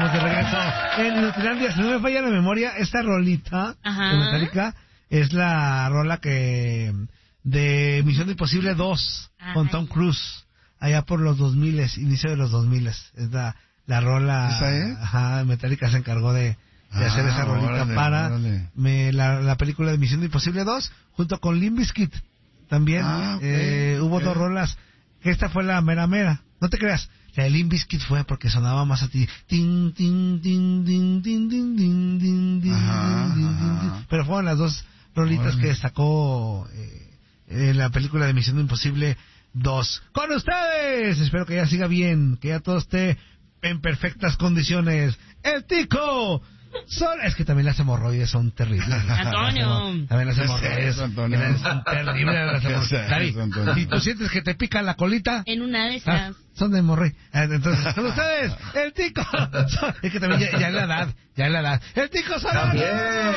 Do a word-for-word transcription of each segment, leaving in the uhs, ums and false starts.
estamos de regreso en Inutilandia. Si no me falla la memoria, esta rolita Ajá. de Metallica es la rola que de Misión Imposible dos con Tom Cruise, allá por los dos mil, inicio de los dos mil. Es la, la rola. ¿Esa es? Ajá, Metallica se encargó de, de ah, hacer esa rolita órale, para órale. Me, la, la película de Misión Imposible dos, junto con Limp Bizkit. También ah, okay, eh, hubo okay. dos rolas. Esta fue la mera mera. No te creas. La de Limp Bizkit fue porque sonaba más a ti. Tin, tin, tin, tin, tin, tin, tin, tin, tin, Ajá, tin, tin, ajá. tin. Pero fueron las dos rolitas Órale. que sacó eh, en la película de Misión Imposible dos. ¡Con ustedes! Espero que ya siga bien, que ya todo esté en perfectas condiciones. ¡El Tico! Son, es que también las hemorroides son terribles. Antonio. También las ¿Qué es hemorroides eso, Antonio? son terribles. Las ¿Qué es hemorroides. David, eso, Antonio? si tú sientes que te pica la colita, En una de ah, esas. son de hemorroides. Ah, entonces, con ustedes, el Tico. Son- es que también ya, ya es la edad, ya es la edad. El Tico Solano. También.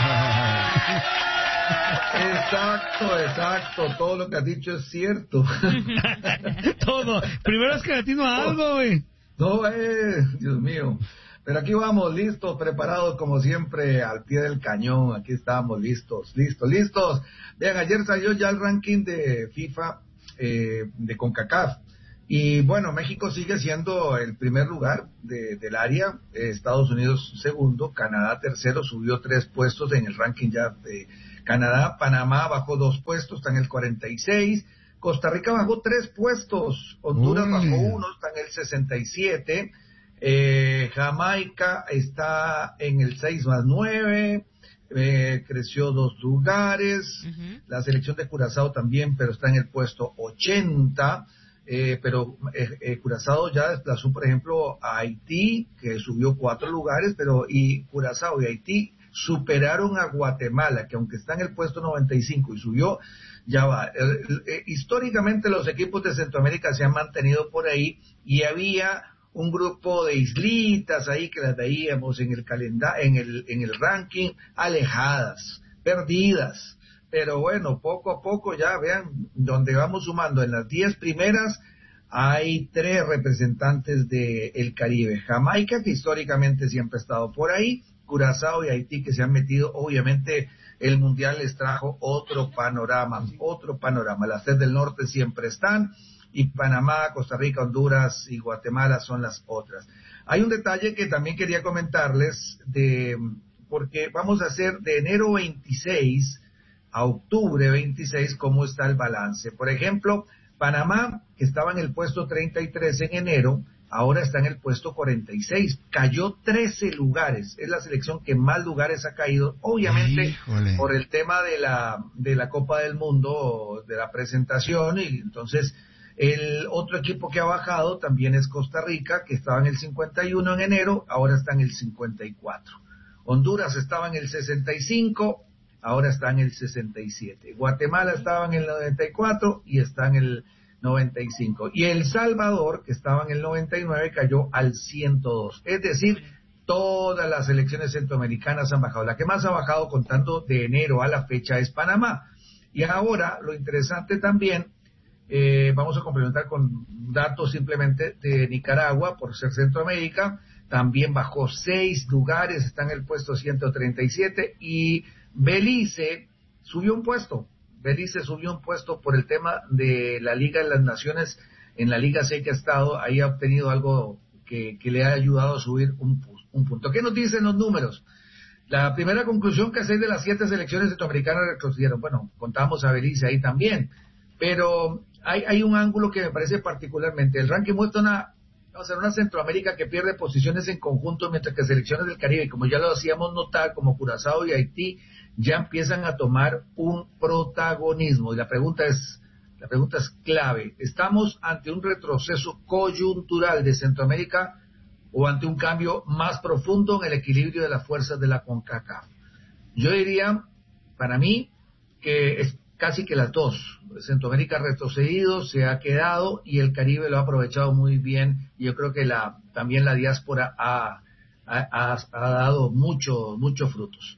Exacto, exacto. Todo lo que has dicho es cierto. Todo. Primero es que latino a algo, güey. No, eh, Dios mío. Pero aquí vamos, listos, preparados como siempre, al pie del cañón. Aquí estamos, listos, listos, listos. Vean, ayer salió ya el ranking de FIFA eh, de CONCACAF. Y bueno, México sigue siendo el primer lugar de, del área, eh, Estados Unidos segundo, Canadá tercero, subió tres puestos en el ranking ya de Canadá. Panamá bajó dos puestos, está en el cuarenta y seis. Costa Rica bajó tres puestos, Honduras Uy. bajó uno, está en el sesenta y siete. Eh, Jamaica está en el seis más nueve, eh, creció dos lugares. Uh-huh. La selección de Curazao también, pero está en el puesto ochenta. Eh, pero eh, eh, Curazao ya desplazó, por ejemplo, a Haití, que subió cuatro lugares, pero y Curazao y Haití superaron a Guatemala, que aunque está en el puesto noventa y cinco y subió, ya va. Eh, eh, históricamente los equipos de Centroamérica se han mantenido por ahí y había un grupo de islitas ahí que las veíamos en el calendario, en el, en el ranking, alejadas, perdidas. Pero bueno, poco a poco ya vean, donde vamos sumando en las diez primeras, hay tres representantes del Caribe. Jamaica, que históricamente siempre ha estado por ahí, Curazao y Haití, que se han metido. Obviamente el Mundial les trajo otro panorama, otro panorama. Las tres del norte siempre están, y Panamá, Costa Rica, Honduras y Guatemala son las otras. Hay un detalle que también quería comentarles, de porque vamos a hacer de enero veintiséis a octubre veintiséis cómo está el balance. Por ejemplo, Panamá, que estaba en el puesto treinta y tres en enero, ahora está en el puesto cuarenta y seis, cayó trece lugares, es la selección que más lugares ha caído, obviamente Híjole. por el tema de la, de la Copa del Mundo, de la presentación, y entonces el otro equipo que ha bajado también es Costa Rica, que estaba en el cincuenta y uno en enero, ahora está en el cincuenta y cuatro. Honduras estaba en el sesenta y cinco, ahora está en el sesenta y siete. Guatemala estaba en el noventa y cuatro y está en el noventa y cinco. Y El Salvador, que estaba en el noventa y nueve, cayó al ciento dos. Es decir, todas las selecciones centroamericanas han bajado. La que más ha bajado contando de enero a la fecha es Panamá. Y ahora, lo interesante también, eh, vamos a complementar con datos simplemente de Nicaragua, por ser Centroamérica, también bajó seis lugares, está en el puesto ciento treinta y siete, y Belice subió un puesto. Belice subió un puesto por el tema de la Liga de las Naciones. En la Liga C que ha estado, ahí ha obtenido algo que, que le ha ayudado a subir un, un punto. ¿Qué nos dicen los números? La primera conclusión, que seis de las siete selecciones centroamericanas retrocedieron. Bueno, contamos a Belice ahí también, pero hay, hay un ángulo que me parece particularmente. El ranking muestra una, vamos a ver, una Centroamérica que pierde posiciones en conjunto, mientras que selecciones del Caribe, como ya lo hacíamos notar, como Curazao y Haití, ya empiezan a tomar un protagonismo. Y la pregunta es, la pregunta es clave. ¿Estamos ante un retroceso coyuntural de Centroamérica o ante un cambio más profundo en el equilibrio de las fuerzas de la CONCACAF? Yo diría, para mí, que es casi que las dos. Centroamérica ha retrocedido, se ha quedado, y el Caribe lo ha aprovechado muy bien. Y yo creo que la también la diáspora ha, ha, ha, ha dado mucho, muchos frutos.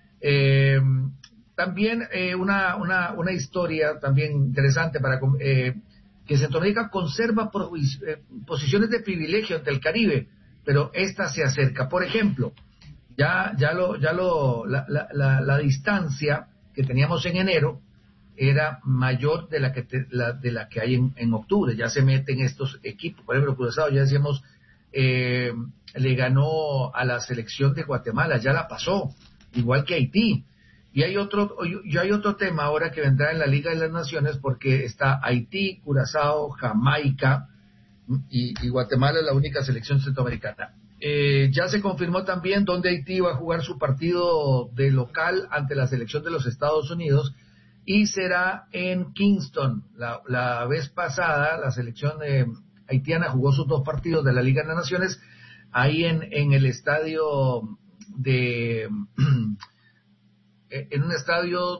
Eh, también eh, una, una, una historia también interesante para eh, que Centroamérica conserva provis, eh, posiciones de privilegio ante el Caribe. pero esta se acerca. Por ejemplo, ya ya lo ya lo la, la, la, la distancia que teníamos en enero era mayor de la que te, la, de la que hay en, en octubre. Ya se meten estos equipos. Por ejemplo, Curazao, ya decíamos, eh, le ganó a la selección de Guatemala, ya la pasó, igual que Haití. Y hay otro, y hay otro tema ahora que vendrá en la Liga de las Naciones, porque está Haití, Curazao, Jamaica, y, y Guatemala es la única selección centroamericana. Eh, ya se confirmó también dónde Haití va a jugar su partido de local ante la selección de los Estados Unidos, y será en Kingston. La, la vez pasada la selección eh, haitiana jugó sus dos partidos de la Liga de las Naciones ahí en, en el estadio de en un estadio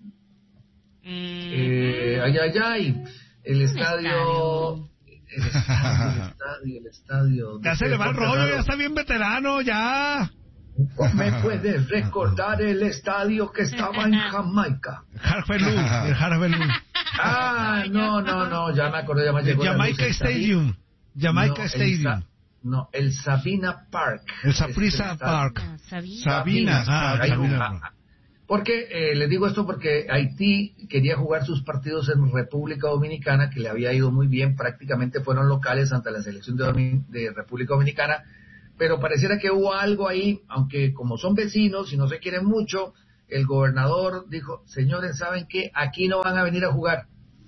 eh, ay ay ay el estadio el estadio el estadio el estadio ya se le va el rollo, ya está bien veterano ya. ¿Me puedes recordar el estadio que estaba en Jamaica? Harvelú, el Harvelú. Ah, no, no, no, ya me acordé, ya me llegó Jamaica la luz, Stadium. Jamaica no, Stadium. El Sa- no, el Sabina Park. El Saprissa Es Park. Ah, Sabina. Sabina. Ah, Ahí, Sabina. ah, Porque, eh, les digo esto porque Haití quería jugar sus partidos en República Dominicana, que le había ido muy bien, prácticamente fueron locales ante la selección de, Domin- de República Dominicana, pero pareciera que hubo algo ahí, aunque como son vecinos y no se quieren mucho, el gobernador dijo, señores, ¿saben qué? Aquí no van a venir a jugar.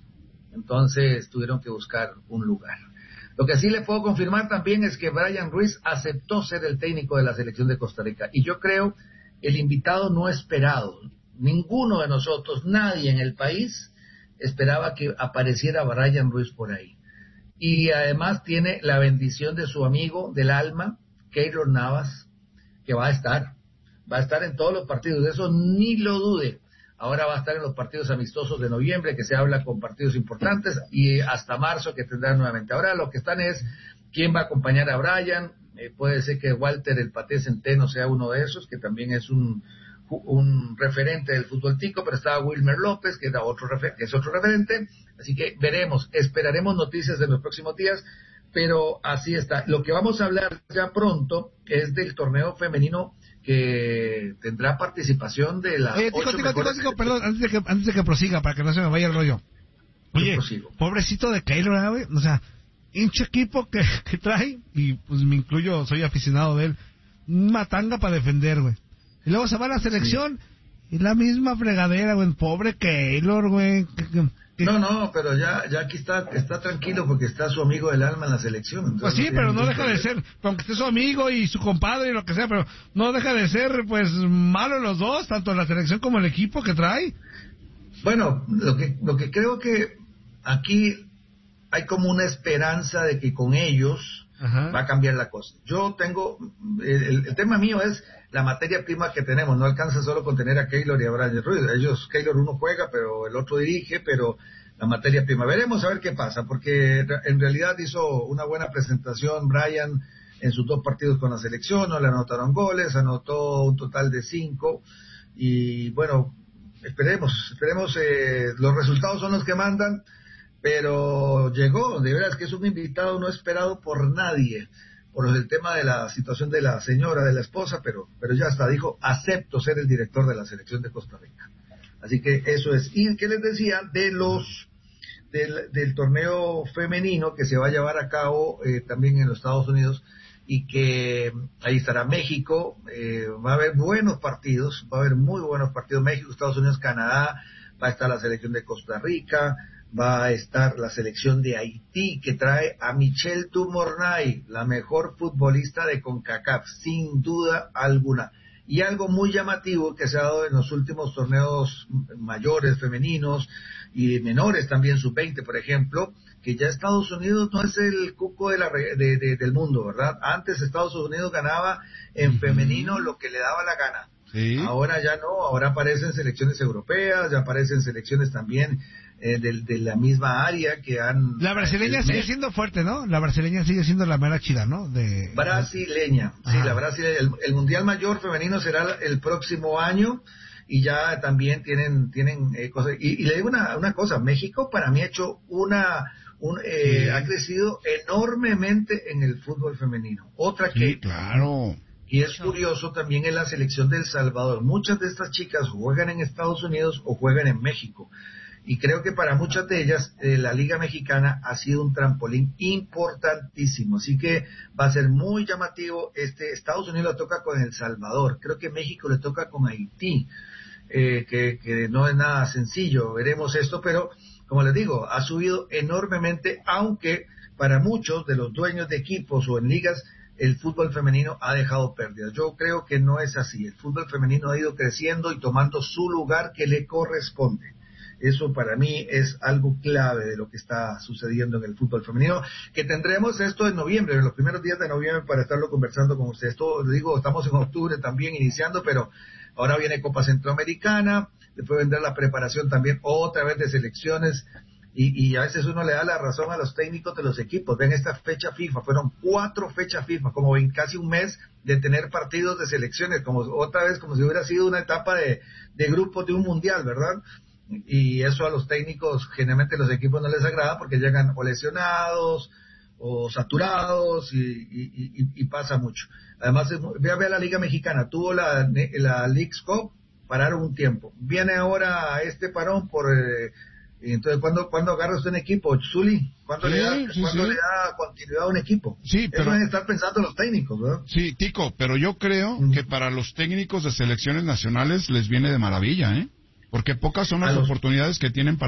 Entonces tuvieron que buscar un lugar. Lo que sí le puedo confirmar también es que Brian Ruiz aceptó ser el técnico de la selección de Costa Rica. Y yo creo el invitado no esperado. Ninguno de nosotros, nadie en el país, esperaba que apareciera Brian Ruiz por ahí. Y además tiene la bendición de su amigo del alma, Keylor Navas, que va a estar, va a estar en todos los partidos, de eso ni lo dude. Ahora va a estar en los partidos amistosos de noviembre, que se habla con partidos importantes, y hasta marzo que tendrá nuevamente. Ahora lo que están es quién va a acompañar a Brian. Eh, puede ser que Walter el Paté Centeno sea uno de esos, que también es un un referente del fútbol tico, pero estaba Wilmer López, que era otro refer- que es otro referente, así que veremos, esperaremos noticias en los próximos días, pero así está. Lo que vamos a hablar ya pronto es del torneo femenino que tendrá participación de las Oye, tico, ocho tico, tico, mejores... tico, perdón, antes de, que, antes de que prosiga, para que no se me vaya el rollo. Oye, prosigo. pobrecito de Keylor, güey, o sea, hincho equipo que, que trae, y pues me incluyo, soy aficionado de él, una tanga para defender, güey. Y luego se va a la selección, sí. Y la misma fregadera, güey, pobre Keylor, güey. No, no, pero ya ya aquí está está tranquilo porque está su amigo del alma en la selección. Pues sí, no pero no deja problema. de ser, aunque esté su amigo y su compadre y lo que sea, pero no deja de ser, pues, malo los dos, tanto la selección como el equipo que trae. Bueno, lo que lo que creo que aquí hay como una esperanza de que con ellos Ajá. va a cambiar la cosa. Yo tengo, el, el tema mío es la materia prima que tenemos, no alcanza solo con tener a Keylor y a Brian Ruiz. Ellos, Keylor uno juega, pero el otro dirige, pero la materia prima. Veremos a ver qué pasa, porque en realidad hizo una buena presentación Brian en sus dos partidos con la selección, no le anotaron goles, anotó un total de cinco, y bueno, esperemos, esperemos, eh, los resultados son los que mandan, pero llegó, de veras que es un invitado no esperado por nadie, por el tema de la situación de la señora, de la esposa, pero pero ya está, dijo, acepto ser el director de la selección de Costa Rica. Así que eso es. Y que les decía de los del, del torneo femenino que se va a llevar a cabo eh, también en los Estados Unidos, y que ahí estará México, eh, va a haber buenos partidos, va a haber muy buenos partidos, México, Estados Unidos, Canadá, va a estar la selección de Costa Rica, va a estar la selección de Haití, que trae a Michelle Dumornay, la mejor futbolista de CONCACAF, sin duda alguna. Y algo muy llamativo que se ha dado en los últimos torneos mayores, femeninos, y menores también, sub veinte, por ejemplo, que ya Estados Unidos no es el cuco de la, de, de, del mundo, ¿verdad? Antes Estados Unidos ganaba en uh-huh. femenino lo que le daba la gana. ¿Sí? Ahora ya no, ahora aparecen selecciones europeas, ya aparecen selecciones también eh, de, de la misma área que han... La brasileña el, sigue siendo fuerte, ¿no? La brasileña sigue siendo la mera chida, ¿no? De Brasileña, de... sí, la brasileña. El, el Mundial Mayor Femenino será el próximo año, y ya también tienen tienen eh, cosas. Y, y le digo una, una cosa, México para mí ha hecho una un, eh, sí. ha crecido enormemente en el fútbol femenino. Otra que... Sí, claro. Y es curioso también en la selección de El Salvador. Muchas de estas chicas juegan en Estados Unidos o juegan en México. Y creo que para muchas de ellas eh, la Liga Mexicana ha sido un trampolín importantísimo. Así que va a ser muy llamativo. Este Estados Unidos le toca con El Salvador. Creo que México le toca con Haití, eh, que, que no es nada sencillo. Veremos esto, pero como les digo, ha subido enormemente, aunque para muchos de los dueños de equipos o en ligas, el fútbol femenino ha dejado pérdidas. Yo creo que no es así. El fútbol femenino ha ido creciendo y tomando su lugar que le corresponde. Eso para mí es algo clave de lo que está sucediendo en el fútbol femenino, que tendremos esto en noviembre, en los primeros días de noviembre, para estarlo conversando con ustedes. Esto, les digo, estamos en octubre también iniciando, pero ahora viene Copa Centroamericana, después vendrá la preparación también otra vez de selecciones, y, y a veces uno le da la razón a los técnicos de los equipos. Ven esta fecha FIFA, fueron cuatro fechas FIFA, como en casi un mes de tener partidos de selecciones, como otra vez como si hubiera sido una etapa de, de grupos de un mundial, ¿verdad? Y eso a los técnicos, generalmente los equipos no les agrada porque llegan o lesionados o saturados y, y, y, y pasa mucho. Además, ve a ver la Liga Mexicana, tuvo la, la Leagues Cup, pararon un tiempo. Viene ahora este parón por... Eh, y entonces, ¿cuándo, ¿cuándo agarra usted un equipo, Zuli? ¿Cuándo, sí, le, da, sí, ¿cuándo sí. le da continuidad a un equipo? Sí, pero... Eso deben estar pensando los técnicos, ¿verdad? Sí, Tico, pero yo creo Mm. que para los técnicos de selecciones nacionales les viene de maravilla, ¿eh? Porque pocas son las A los- oportunidades que tienen para